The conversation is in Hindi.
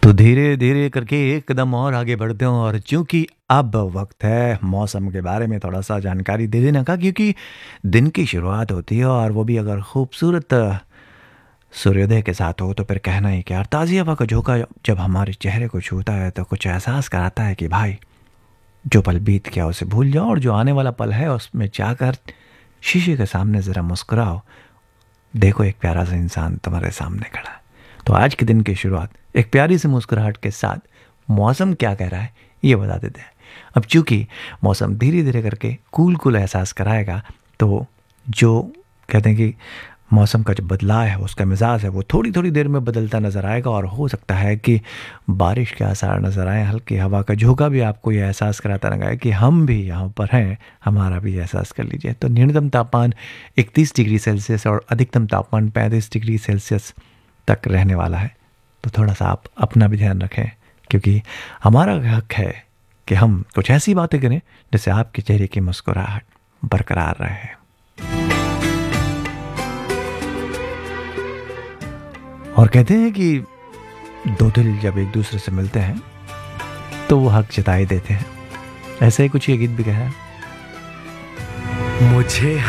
तो धीरे धीरे करके एक कदम और आगे बढ़ते हैं और चूंकि अब वक्त है मौसम के बारे में थोड़ा सा जानकारी दे देने का, क्योंकि दिन की शुरुआत होती है और वो भी अगर खूबसूरत सूर्योदय के साथ हो तो फिर कहना ही क्या। और ताज़ी हवा का झोंका जब हमारे चेहरे को छूता है तो कुछ एहसास कराता है कि भाई जो पल बीत गया उसे भूल जाओ और जो आने वाला पल है उसमें जाकर शीशे के सामने ज़रा मुस्कुराओ। देखो एक प्यारा सा इंसान तुम्हारे सामने खड़ा है। तो आज के दिन की शुरुआत एक प्यारी सी मुस्कुराहट के साथ मौसम क्या कह रहा है ये बता देते हैं। अब चूंकि मौसम धीरे धीरे करके कूल कूल एहसास कराएगा तो जो कहते हैं कि मौसम का जो बदलाव है उसका मिजाज है वो थोड़ी थोड़ी देर में बदलता नज़र आएगा और हो सकता है कि बारिश के आसार नज़र आए। हल्की हवा का झोंका भी आपको ये एहसास कराता रहेगा कि हम भी यहाँ पर हैं, हमारा भी एहसास कर लीजिए। तो न्यूनतम तापमान 31 डिग्री सेल्सियस और अधिकतम तापमान 35 डिग्री सेल्सियस तक रहने वाला है। तो थोड़ा सा आप अपना भी ध्यान रखें, क्योंकि हमारा हक है कि हम कुछ ऐसी बातें करें जिससे आपके चेहरे की मुस्कुराहट बरकरार रहे। और कहते हैं कि दो दिल जब एक दूसरे से मिलते हैं तो वो हक जताए देते हैं। ऐसे ही कुछ ये गीत भी कहा है। मुझे